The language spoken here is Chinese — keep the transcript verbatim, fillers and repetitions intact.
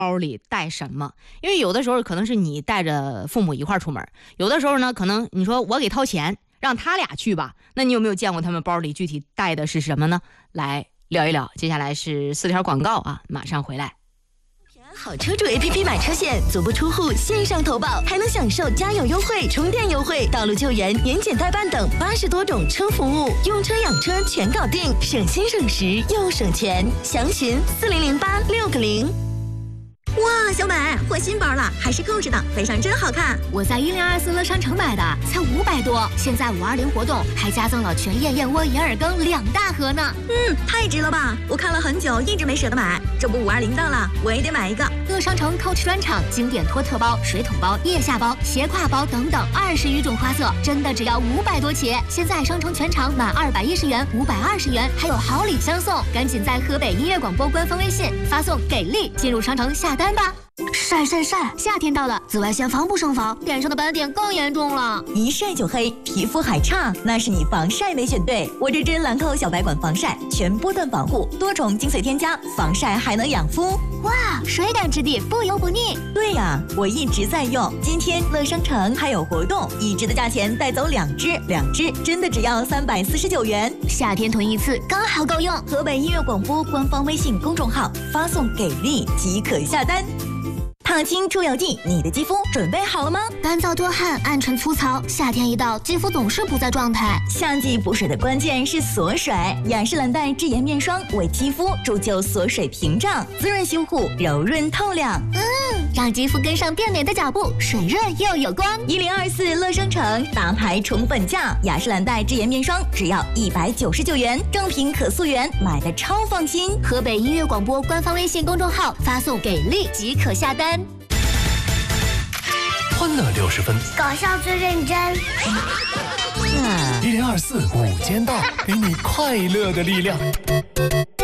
包里带什么？因为有的时候可能是你带着父母一块儿出门，有的时候呢，可能你说我给掏钱让他俩去吧，那你有没有见过他们包里具体带的是什么呢？来聊一聊。接下来是四条广告啊，马上回来。 好车主 A P P 买车险，足不出户线上投保，还能享受加油优惠、充电优惠、道路救援、年检代办等八十多种车服务，用车养车全搞定，省心省时又省钱。详询四零零八六个零。 哇，小美换新包了，还是 Coach 的，背上真好看。 我在一零二四乐商城买的，才五百多。现在五二零活动还加赠了全燕燕窝银耳羹两大盒呢。 嗯，太值了吧！我看了很久，一直没舍得买。这不五二零到了，我也得买一个。 乐商城 Coach 专场经典托特包、水桶包、腋下包、斜挎包等等二十余种花色，真的只要五百多起。现在商城全场满二百一十元、五百二十元，还有好礼相送。赶紧在河北音乐广播官方微信发送“给力”进入商城下单吧。晒晒晒！夏天到了，紫外线防不胜防，脸上的斑点更严重了。 一晒就黑，皮肤还差，那是你防晒没选对。我这支兰蔻小白管防晒，全波段保护，多重精粹添加，防晒还能养肤。 哇，水感质地，不油不腻。 对呀，我一直在用。今天乐商城还有活动，一支的价钱带走两支，两支真的只要三百四十九元。 夏天囤一次刚好够用。 河北音乐广播官方微信公众号发送“给力”即可下单。烫青出油剂，你的肌肤准备好了吗？ 干燥多汗、暗沉粗糙，夏天一到，肌肤总是不在状态。 夏季补水的关键是锁水，雅诗兰黛智妍面霜为肌肤铸就锁水屏障，滋润修护，柔润透亮。 嗯，让肌肤跟上变美的脚步，水润又有光。 一零二四乐商城大牌宠粉价，雅诗兰黛智妍面霜只要一百九十九元，正品可溯源，买的超放心。 河北音乐广播官方微信公众号发送“给力”即可下单。 欢乐六十分， 搞笑最认真。 一零二四午间到，给你快乐的力量。